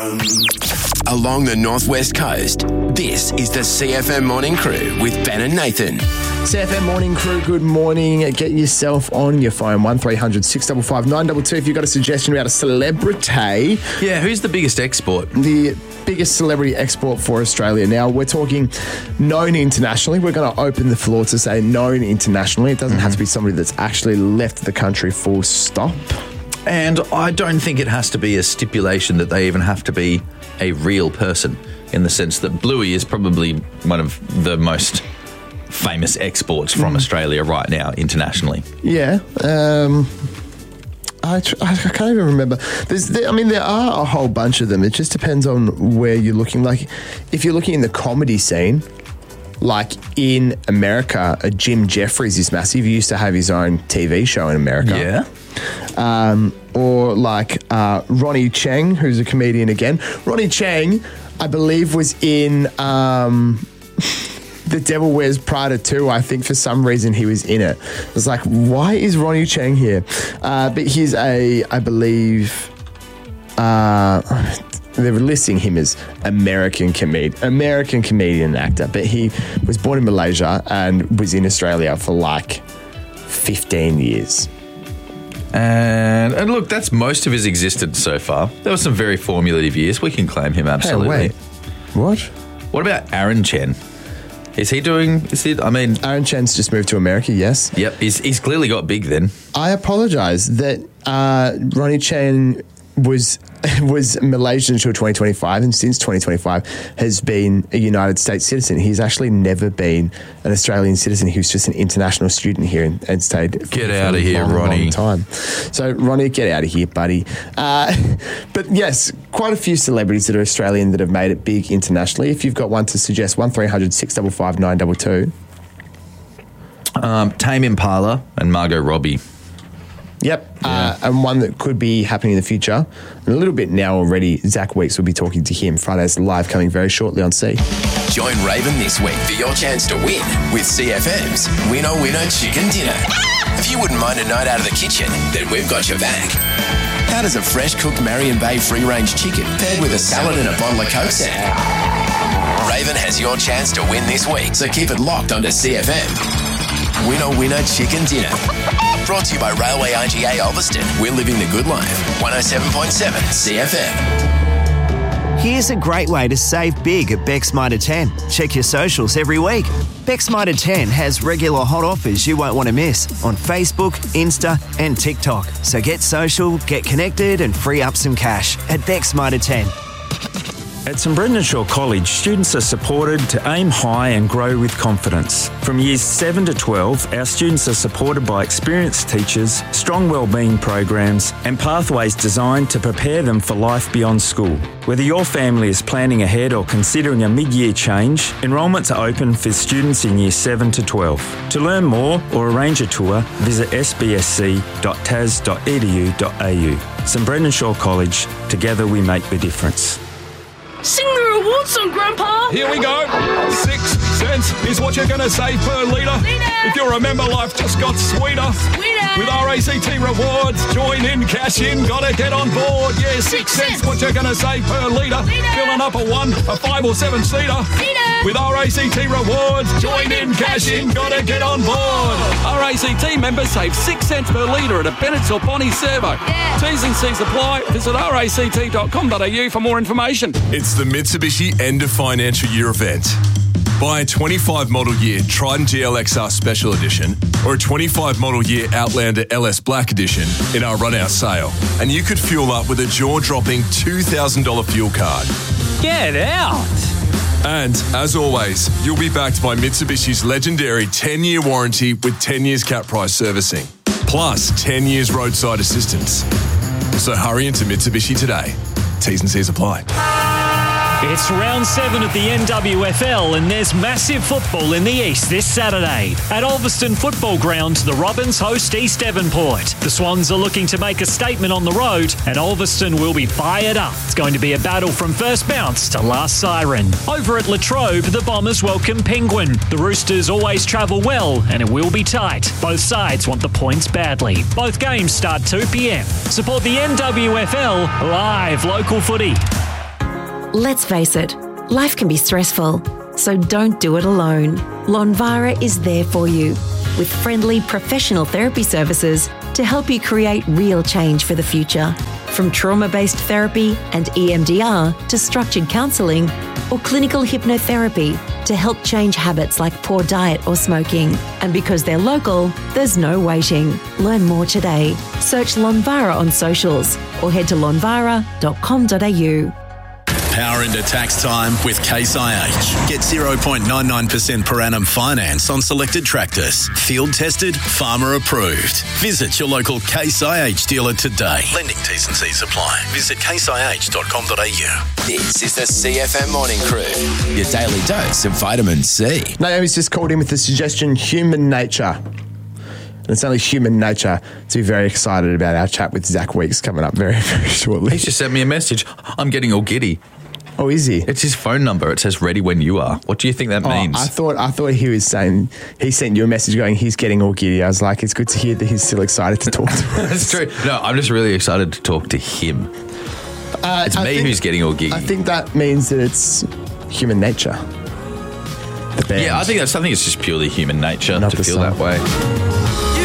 Along the northwest coast, this is the CFM Morning Crew with Ben and Nathan. CFM Morning Crew, good morning. Get yourself on your phone, 1300 655 922 if you've got a suggestion about a celebrity. Yeah, who's the biggest export? The biggest celebrity export for Australia. Now, we're talking known internationally. We're going to open the floor to say known internationally. It doesn't have to be somebody that's actually left the country full stop. And I don't think it has to be a stipulation that they even have to be a real person, in the sense that Bluey is probably one of the most famous exports from Australia right now internationally. Yeah. I can't even remember. There are a whole bunch of them. It just depends on where you're looking. Like, if you're looking in the comedy scene, like in America, Jim Jeffries is massive. He used to have his own TV show in America. Yeah. Or like Ronnie Cheng, who's a comedian again. Ronnie Cheng, I believe, was in The Devil Wears Prada 2. I think for some reason he was in it. I was like, why is Ronnie Cheng here? But he's I believe, they're listing him as American comedian and actor. But he was born in Malaysia and was in Australia for like 15 years. And look, that's most of his existence so far. There were some very formulative years. We can claim him absolutely. Hey, wait. What? What about Aaron Chen? Aaron Chen's just moved to America, yes. Yep, he's clearly got big then. I apologise that Ronnie Chen was Malaysian until 2025, and since 2025 has been a United States citizen. He's actually never been an Australian citizen. He was just an international student here and stayed Get out of here, Ronnie. long time. So, Ronnie, get out of here, buddy. But yes, quite a few celebrities that are Australian that have made it big internationally. If you've got one to suggest, 1300 655 922. Tame Impala and Margot Robbie. Yep, and one that could be happening in the future. And a little bit now already, Zach Weeks will be talking to him. Friday's Live coming very shortly on C. Join Raven this week for your chance to win with CFM's Winner Winner Chicken Dinner. If you wouldn't mind a night out of the kitchen, then we've got your back. How does a fresh cooked Marion Bay free-range chicken paired with a salad and a bottle of Coke sound? Raven has your chance to win this week, so keep it locked onto CFM. Winner Winner Chicken Dinner. Brought to you by Railway IGA Ulverston. We're living the good life. 107.7 CFM. Here's a great way to save big at Beck's Mitre 10. Check your socials every week. Beck's Mitre 10 has regular hot offers you won't want to miss on Facebook, Insta and TikTok. So get social, get connected and free up some cash at Beck's Mitre 10. At St Brendan Shaw College, students are supported to aim high and grow with confidence. From years 7 to 12, our students are supported by experienced teachers, strong wellbeing programs and pathways designed to prepare them for life beyond school. Whether your family is planning ahead or considering a mid-year change, enrolments are open for students in years 7 to 12. To learn more or arrange a tour, visit sbsc.tas.edu.au. St Brendan Shaw College, together we make the difference. Sing the reward song, Grandpa! Here we go. 6 cents is what you're going to save per litre. If you remember, life just got sweeter. With RACT rewards, join in, cash in, gotta get on board. Yeah, 6 cents what you're going to save per litre. Filling up a 1, a 5 or 7 seater. With RACT rewards, join in, cash in, gotta get on board. RACT members save 6 cents per litre at a Bennett's or Bonnie servo. T's and C's apply. Visit ract.com.au for more information. It's the Mitsubishi End of Financial Year event. Buy a 25 model year Triton GLXR Special Edition or a 25 model year Outlander LS Black Edition in our run-out sale, and you could fuel up with a jaw-dropping $2,000 fuel card. Get out! And, as always, you'll be backed by Mitsubishi's legendary 10-year warranty with 10 years cap price servicing, plus 10 years roadside assistance. So hurry into Mitsubishi today. T's and C's apply. It's round 7 of the NWFL and there's massive football in the East this Saturday. At Ulverston Football Ground, the Robins host East Devonport. The Swans are looking to make a statement on the road and Ulverston will be fired up. It's going to be a battle from first bounce to last siren. Over at Latrobe, the Bombers welcome Penguin. The Roosters always travel well and it will be tight. Both sides want the points badly. Both games start 2 p.m. Support the NWFL, live local footy. Let's face it, life can be stressful, so don't do it alone. Lonvara is there for you with friendly professional therapy services to help you create real change for the future. From trauma-based therapy and EMDR to structured counselling or clinical hypnotherapy to help change habits like poor diet or smoking. And because they're local, there's no waiting. Learn more today. Search Lonvara on socials or head to lonvara.com.au. Power into tax time with Case IH. Get 0.99% per annum finance on selected tractors. Field tested, farmer approved. Visit your local Case IH dealer today. Lending T's and C's apply. Visit caseih.com.au. This is the CFM Morning Crew, your daily dose of vitamin C. Naomi's just called in with the suggestion, human nature. And it's only human nature to be very excited about our chat with Zach Weeks coming up very, very shortly. He's just sent me a message. I'm getting all giddy. Oh, is he? It's his phone number. It says ready when you are. What do you think that means? I thought he was saying, he sent you a message going, he's getting all giddy. I was like, it's good to hear that he's still excited to talk to us. That's true. No, I'm just really excited to talk to him. It's me who's getting all giddy. I think that means that it's human nature. The band. Yeah, I think it's just purely human nature Not to the feel song. that way.